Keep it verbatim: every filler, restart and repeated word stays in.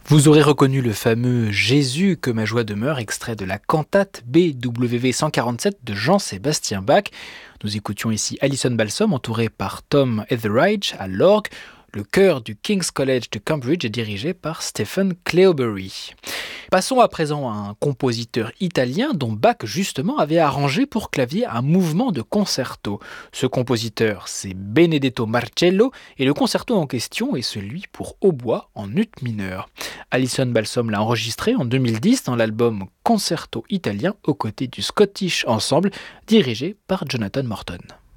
Vous aurez reconnu le fameux Jésus que ma joie demeure, extrait de la cantate B W V cent quarante-sept de Jean-Sébastien Bach. Nous écoutions ici Alison Balsom entourée par Tom Etheridge à l'orgue. Le chœur du King's College de Cambridge est dirigé par Stephen Cleobury. Passons à présent à un compositeur italien dont Bach justement avait arrangé pour clavier un mouvement de concerto. Ce compositeur, c'est Benedetto Marcello et le concerto en question est celui pour hautbois en ut mineur. Alison Balsom l'a enregistré en deux mille dix dans l'album Concerto italien aux côtés du Scottish Ensemble dirigé par Jonathan Morton.